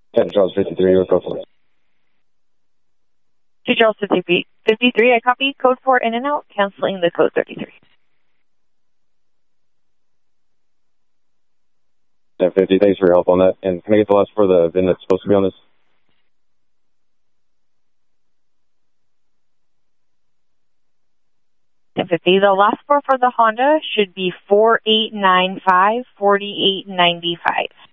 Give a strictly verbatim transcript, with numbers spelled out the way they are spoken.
ten Charles fifty-three, or code four. two Charles fifty-three, I copy. Code four in and out, canceling the code thirty-three. ten fifty, thanks for your help on that. And can I get the last for the V I N that's supposed to be on this? ten fifty, the last four for the Honda should be four eight nine five, four eight nine five.